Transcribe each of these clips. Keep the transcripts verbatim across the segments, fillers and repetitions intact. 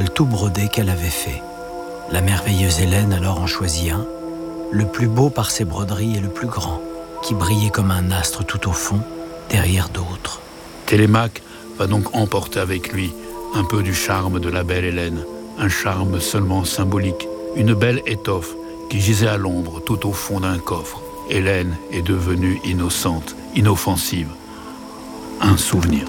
voile tout brodé qu'elle avait fait. La merveilleuse Hélène alors en choisit un, le plus beau par ses broderies et le plus grand, qui brillait comme un astre tout au fond, derrière d'autres. Télémaque va donc emporter avec lui un peu du charme de la belle Hélène, un charme seulement symbolique, une belle étoffe qui gisait à l'ombre tout au fond d'un coffre. Hélène est devenue innocente, inoffensive. Un souvenir.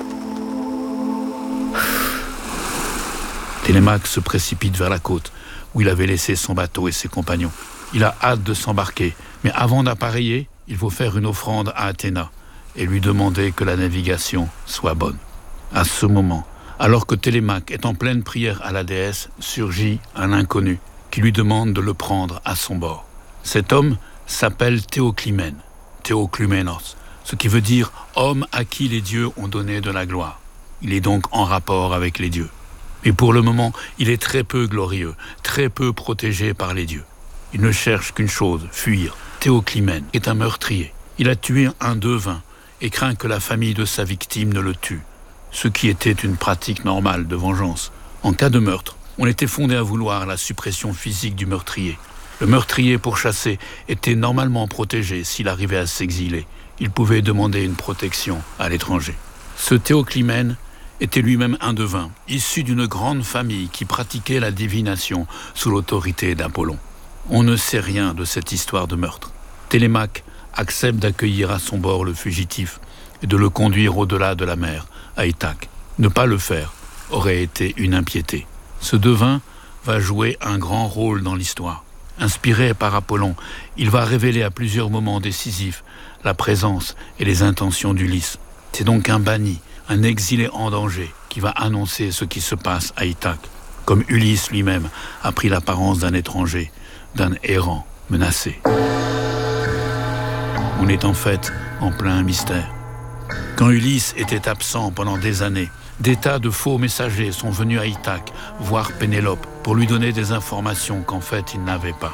Télémaque se précipite vers la côte, où il avait laissé son bateau et ses compagnons. Il a hâte de s'embarquer, mais avant d'appareiller, il faut faire une offrande à Athéna et lui demander que la navigation soit bonne. À ce moment, alors que Télémaque est en pleine prière à la déesse, surgit un inconnu qui lui demande de le prendre à son bord. Cet homme s'appelle Théoclymène, Théoclyménos, ce qui veut dire « homme à qui les dieux ont donné de la gloire ». Il est donc en rapport avec les dieux. Mais pour le moment, il est très peu glorieux, très peu protégé par les dieux. Il ne cherche qu'une chose, fuir. Théoclymène est un meurtrier. Il a tué un devin et craint que la famille de sa victime ne le tue, ce qui était une pratique normale de vengeance. En cas de meurtre, on était fondé à vouloir la suppression physique du meurtrier. Le meurtrier pourchassé était normalement protégé s'il arrivait à s'exiler. Il pouvait demander une protection à l'étranger. Ce Théoclymène était lui-même un devin, issu d'une grande famille qui pratiquait la divination sous l'autorité d'Apollon. On ne sait rien de cette histoire de meurtre. Télémaque accepte d'accueillir à son bord le fugitif et de le conduire au-delà de la mer, à Ithaque. Ne pas le faire aurait été une impiété. Ce devin va jouer un grand rôle dans l'histoire. Inspiré par Apollon, il va révéler à plusieurs moments décisifs la présence et les intentions d'Ulysse. C'est donc un banni, un exilé en danger qui va annoncer ce qui se passe à Ithaque, comme Ulysse lui-même a pris l'apparence d'un étranger, d'un errant menacé. On est en fait en plein mystère. Quand Ulysse était absent pendant des années, des tas de faux messagers sont venus à Ithaque voir Pénélope pour lui donner des informations qu'en fait il n'avait pas.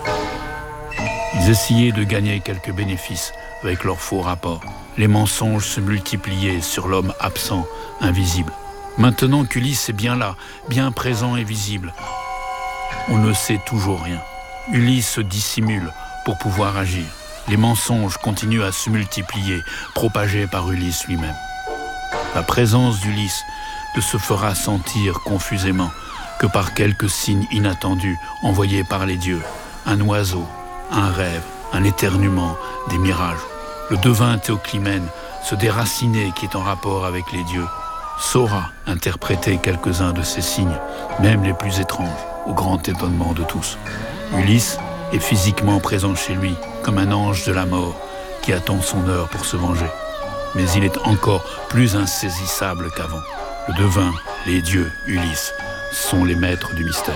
Ils essayaient de gagner quelques bénéfices avec leurs faux rapports. Les mensonges se multipliaient sur l'homme absent, invisible. Maintenant qu'Ulysse est bien là, bien présent et visible, on ne sait toujours rien. Ulysse se dissimule pour pouvoir agir. Les mensonges continuent à se multiplier, propagés par Ulysse lui-même. La présence d'Ulysse ne se fera sentir confusément que par quelques signes inattendus envoyés par les dieux. Un oiseau, un rêve, un éternuement, des mirages. Le devin Théoclymène, ce déraciné qui est en rapport avec les dieux, saura interpréter quelques-uns de ces signes, même les plus étranges, au grand étonnement de tous. Ulysse est physiquement présent chez lui, comme un ange de la mort qui attend son heure pour se venger. Mais il est encore plus insaisissable qu'avant. Le devin, les dieux, Ulysse, sont les maîtres du mystère.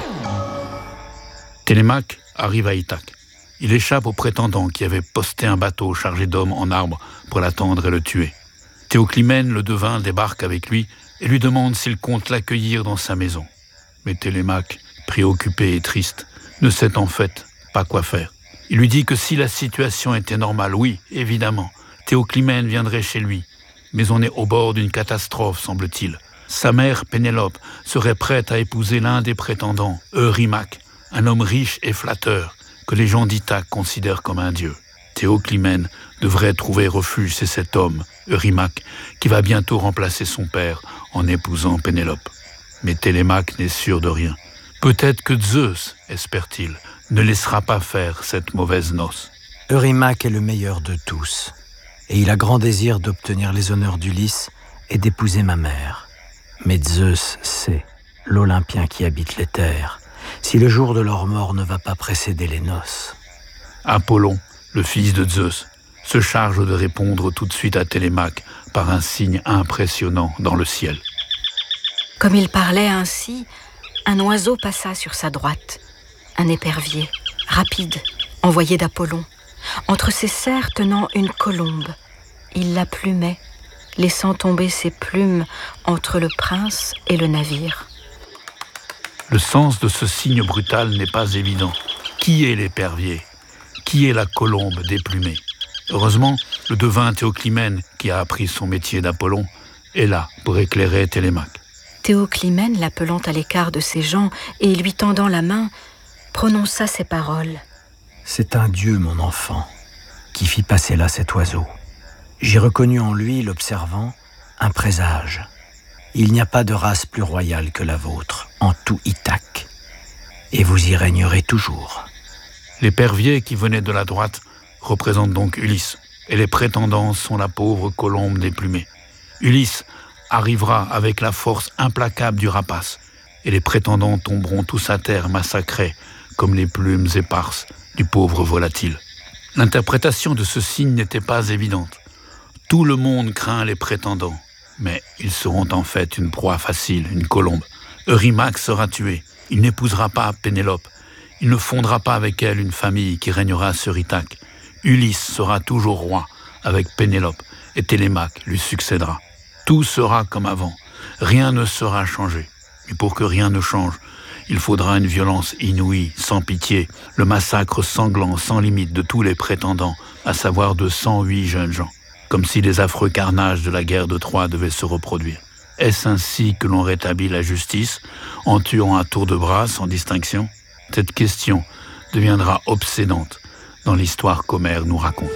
Télémaque arrive à Ithaque. Il échappe au prétendant qui avait posté un bateau chargé d'hommes en arbre pour l'attendre et le tuer. Théoclymène, le devin, débarque avec lui et lui demande s'il compte l'accueillir dans sa maison. Mais Télémaque, préoccupé et triste, ne sait en fait pas quoi faire. Il lui dit que si la situation était normale, oui, évidemment, Théoclymène viendrait chez lui. Mais on est au bord d'une catastrophe, semble-t-il. Sa mère, Pénélope, serait prête à épouser l'un des prétendants, Eurymaque, un homme riche et flatteur, que les gens d'Ithaque considèrent comme un dieu. Théoclymène devrait trouver refuge chez cet homme, Eurymaque, qui va bientôt remplacer son père en épousant Pénélope. Mais Télémaque n'est sûr de rien. Peut-être que Zeus, espère-t-il, ne laissera pas faire cette mauvaise noce. Eurymaque est le meilleur de tous, et il a grand désir d'obtenir les honneurs d'Ulysse et d'épouser ma mère. Mais Zeus sait, l'Olympien qui habite les terres, si le jour de leur mort ne va pas précéder les noces. Apollon, le fils de Zeus, se charge de répondre tout de suite à Télémaque par un signe impressionnant dans le ciel. Comme il parlait ainsi, un oiseau passa sur sa droite, un épervier, rapide, envoyé d'Apollon, entre ses serres tenant une colombe. Il la plumait, laissant tomber ses plumes entre le prince et le navire. Le sens de ce signe brutal n'est pas évident. Qui est l'épervier ? Qui est la colombe déplumée ? Heureusement, le devin Théoclymène, qui a appris son métier d'Apollon, est là pour éclairer Télémaque. Théoclymène, l'appelant à l'écart de ses gens et lui tendant la main, prononça ces paroles. « C'est un dieu, mon enfant, qui fit passer là cet oiseau. J'ai reconnu en lui, l'observant, un présage. Il n'y a pas de race plus royale que la vôtre, en tout Ithaque, et vous y régnerez toujours. » L'épervier qui venait de la droite représente donc Ulysse, et les prétendants sont la pauvre colombe déplumée. Ulysse arrivera avec la force implacable du rapace, et les prétendants tomberont tous à terre massacrés comme les plumes éparses du pauvre volatile. L'interprétation de ce signe n'était pas évidente. Tout le monde craint les prétendants, mais ils seront en fait une proie facile, une colombe. Eurymaque sera tué, il n'épousera pas Pénélope, il ne fondera pas avec elle une famille qui régnera sur Ithaque. Ulysse sera toujours roi avec Pénélope, et Télémaque lui succédera. Tout sera comme avant, rien ne sera changé. Et pour que rien ne change, il faudra une violence inouïe, sans pitié, le massacre sanglant, sans limite de tous les prétendants, à savoir de cent huit jeunes gens, comme si les affreux carnages de la guerre de Troie devaient se reproduire. Est-ce ainsi que l'on rétablit la justice, en tuant à tour de bras, sans distinction ? Cette question deviendra obsédante dans l'histoire qu'Homère nous raconte.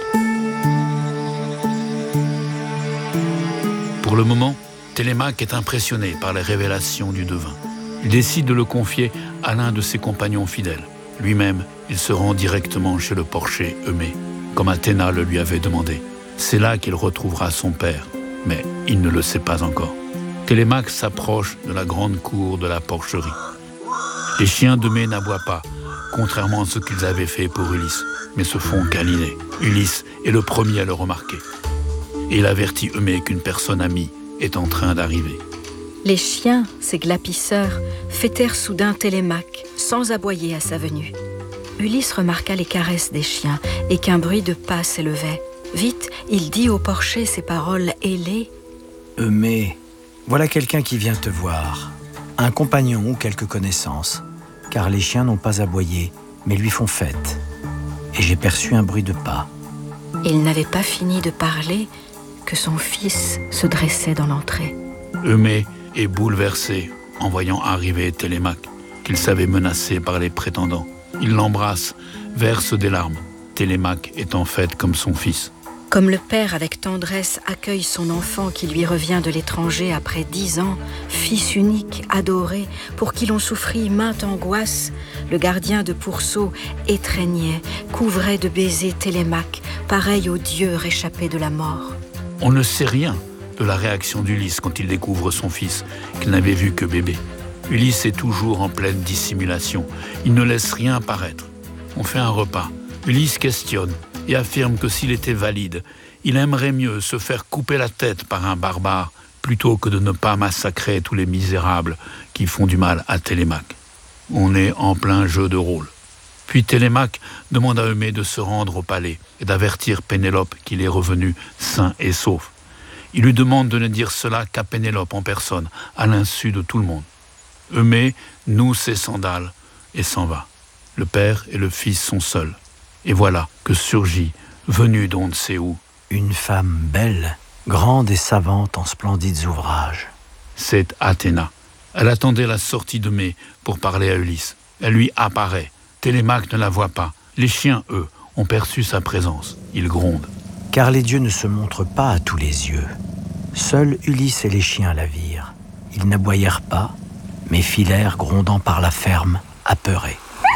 Pour le moment, Télémaque est impressionné par les révélations du devin. Il décide de le confier à l'un de ses compagnons fidèles. Lui-même, il se rend directement chez le porcher Eumée, comme Athéna le lui avait demandé. C'est là qu'il retrouvera son père, mais il ne le sait pas encore. Télémaque s'approche de la grande cour de la porcherie. Les chiens d'Eumée n'aboient pas, contrairement à ce qu'ils avaient fait pour Ulysse, mais se font câliner. Ulysse est le premier à le remarquer. Et il avertit Eumée qu'une personne amie est en train d'arriver. Les chiens, ces glapisseurs, fêtèrent soudain Télémaque, sans aboyer à sa venue. Ulysse remarqua les caresses des chiens et qu'un bruit de pas s'élevait. Vite, il dit au porcher ces paroles ailées. « Eumée, voilà quelqu'un qui vient te voir, un compagnon ou quelque connaissance, car les chiens n'ont pas aboyé, mais lui font fête. Et j'ai perçu un bruit de pas. » Il n'avait pas fini de parler que son fils se dressait dans l'entrée. Eumée est bouleversé en voyant arriver Télémaque, qu'il savait menacé par les prétendants. Il l'embrasse, verse des larmes. Télémaque est en fait comme son fils. Comme le père avec tendresse accueille son enfant qui lui revient de l'étranger après dix ans, fils unique, adoré, pour qui l'on souffrit mainte angoisse, le gardien de pourceau étreignait, couvrait de baisers Télémaque, pareil au dieu réchappé de la mort. On ne sait rien de la réaction d'Ulysse quand il découvre son fils, qu'il n'avait vu que bébé. Ulysse est toujours en pleine dissimulation. Il ne laisse rien paraître. On fait un repas. Ulysse questionne et affirme que s'il était valide, il aimerait mieux se faire couper la tête par un barbare plutôt que de ne pas massacrer tous les misérables qui font du mal à Télémaque. On est en plein jeu de rôle. Puis Télémaque demande à Eumée de se rendre au palais et d'avertir Pénélope qu'il est revenu sain et sauf. Il lui demande de ne dire cela qu'à Pénélope en personne, à l'insu de tout le monde. Eumée noue ses sandales et s'en va. Le père et le fils sont seuls. Et voilà que surgit, venue d'on ne sait où, une femme belle, grande et savante en splendides ouvrages. C'est Athéna. Elle attendait la sortie d'Eumée pour parler à Ulysse. Elle lui apparaît. Télémaque ne la voit pas. Les chiens, eux, ont perçu sa présence. Ils grondent. Car les dieux ne se montrent pas à tous les yeux. Seuls Ulysse et les chiens la virent. Ils n'aboyèrent pas, mais filèrent grondant par la ferme, apeurés.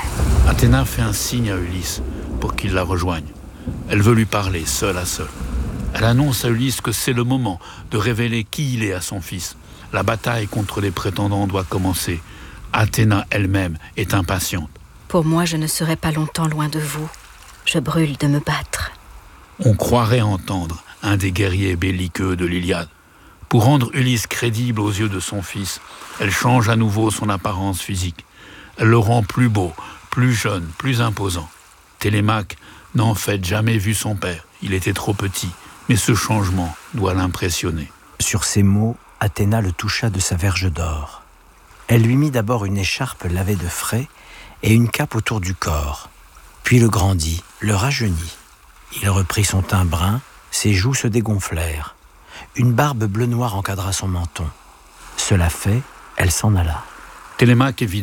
Athéna fait un signe à Ulysse pour qu'il la rejoigne. Elle veut lui parler, seule à seule. Elle annonce à Ulysse que c'est le moment de révéler qui il est à son fils. La bataille contre les prétendants doit commencer. Athéna elle-même est impatiente. Pour moi, je ne serai pas longtemps loin de vous. Je brûle de me battre. On croirait entendre un des guerriers belliqueux de l'Iliade. Pour rendre Ulysse crédible aux yeux de son fils, elle change à nouveau son apparence physique. Elle le rend plus beau, plus jeune, plus imposant. Télémaque n'a en fait jamais vu son père. Il était trop petit, mais ce changement doit l'impressionner. Sur ces mots, Athéna le toucha de sa verge d'or. Elle lui mit d'abord une écharpe lavée de frais et une cape autour du corps, puis le grandit, le rajeunit. Il reprit son teint brun, ses joues se dégonflèrent. Une barbe bleu-noir encadra son menton. Cela fait, Elle s'en alla. Télémaque est vidé